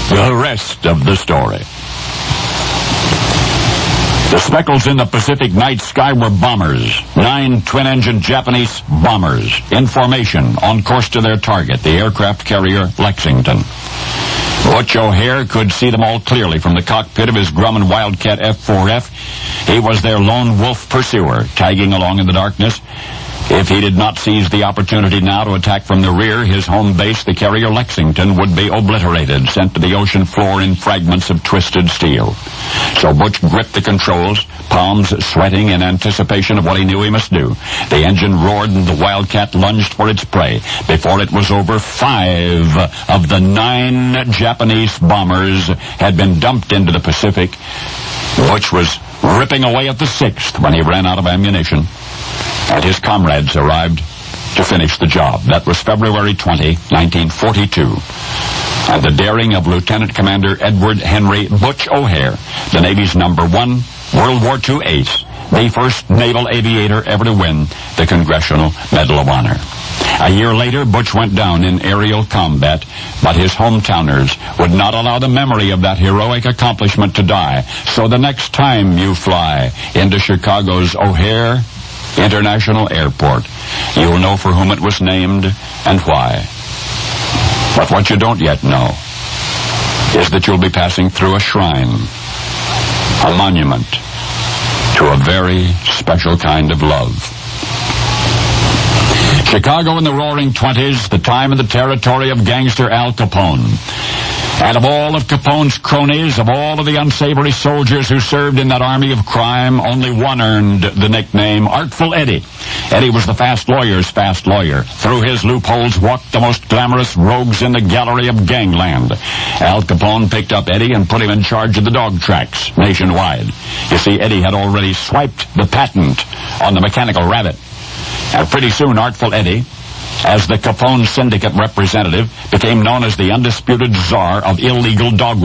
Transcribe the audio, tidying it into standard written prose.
The rest of the story. The speckles in the Pacific night sky were bombers. 9 twin-engine Japanese bombers in formation on course to their target, the aircraft carrier Lexington. Butch O'Hare could see them all clearly from the cockpit of his Grumman Wildcat F-4F. He was their lone wolf pursuer, tagging along in the darkness. If he did not seize the opportunity now to attack from the rear, his home base, the carrier Lexington, would be obliterated, sent to the ocean floor in fragments of twisted steel. So Butch gripped the controls, palms sweating in anticipation of what he knew he must do. The engine roared and the Wildcat lunged for its prey. Before it was over, 5 of the 9 Japanese bombers had been dumped into the Pacific. Butch was ripping away at the 6th when he ran out of ammunition, and his comrades arrived to finish the job. That was February 20, 1942. And the daring of Lieutenant Commander Edward Henry Butch O'Hare, the Navy's #1 World War II ace, the first naval aviator ever to win the Congressional Medal of Honor. A year later, Butch went down in aerial combat, but his hometowners would not allow the memory of that heroic accomplishment to die. So the next time you fly into Chicago's O'Hare International Airport, you'll know for whom it was named and why. But what you don't yet know is that you'll be passing through a shrine, a monument to a very special kind of love. Chicago in the Roaring '20s, the time and the territory of gangster Al Capone. And of all of Capone's cronies, of all of the unsavory soldiers who served in that army of crime, only one earned the nickname Artful Eddie. Eddie was the fast lawyer's fast lawyer. Through his loopholes walked the most glamorous rogues in the gallery of gangland. Al Capone picked up Eddie and put him in charge of the dog tracks nationwide. You see, Eddie had already swiped the patent on the mechanical rabbit. And pretty soon, Artful Eddie, as the Capone syndicate representative, became known as the undisputed czar of illegal dog